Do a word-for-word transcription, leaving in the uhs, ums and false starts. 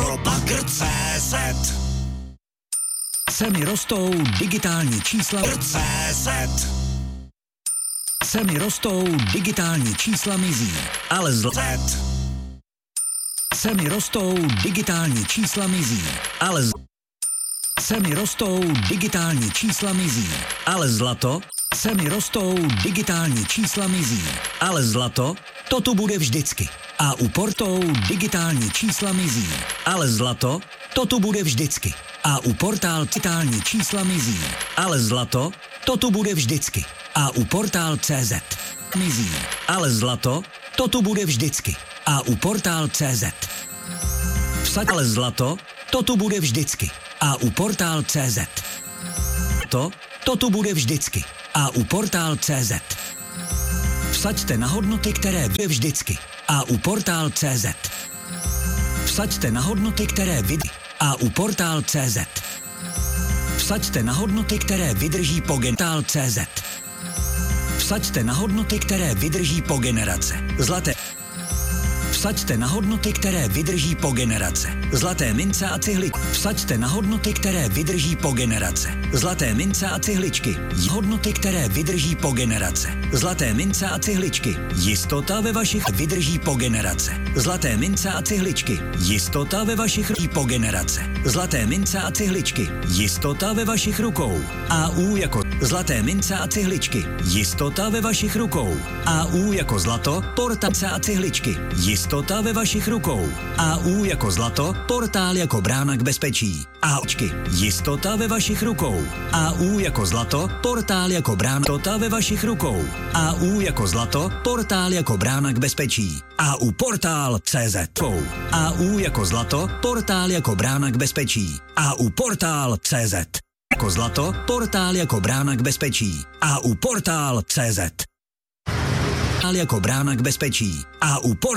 Propagr tečka cé zet. Ceny rostou, digitální čísla C Z. Ceny rostou, digitální čísla mizí, ale z Z. Ceny rostou, digitální čísla mizí, ale z Ceny rostou, digitální čísla mizí, ale zlato? Ceny rostou, digitální čísla mizí, ale zlato? To tu bude vždycky. A u portou digitální čísla mizí, ale zlato? To tu bude vždycky. A u portál digitální čísla mizí, ale zlato? To tu bude vždycky. A u portál tečka cé zet mizí, ale zlato? To tu bude vždycky. A u portál tečka cé zet vsaď ale zlato? To tu bude vždycky. A u portál tečka cé zet to? To tu bude vždycky. A u portál tečka cé zet vsaďte na hodnoty, které bude vždycky. A u portál tečka cé zet vsaďte na hodnoty, které vydrží. A u portál tečka cé zet vsaďte na hodnoty, které vydrží po portál tečka cé zet vsaďte na hodnoty, které vydrží po generace. Zlaté Vsaďte na hodnoty, které vydrží po generace. Zlaté mince a cihličky. Vsaďte na hodnoty, které vydrží po generace. Zlaté mince a cihličky. Hodnoty, které vydrží po generace. Zlaté mince a cihličky. Jistota ve vašich vydrží po generace. Zlaté mince a cihličky. Jistota ve vašich po generace. Zlaté mince a cihličky. Jistota ve vašich rukou. A U jako zlaté mince a cihličky. Jistota ve vašich rukou. A U jako zlato, portace a cihličky. Jistota ve vašich rukou. A U jako zlato, portál jako brána k bezpečí. A očky. Jistota ve vašich rukou. A U jako zlato, portál jako brána. Jistota ve vašich rukou. A U jako zlato, portál jako brána k bezpečí. A U portál tečka cé zet. A U jako zlato, portál jako brána k bezpečí. A U portál tečka cé zet. Jako zlato, portál jako brána k bezpečí. A U portál tečka cé zet. Portál jako brána k bezpečí. A U portál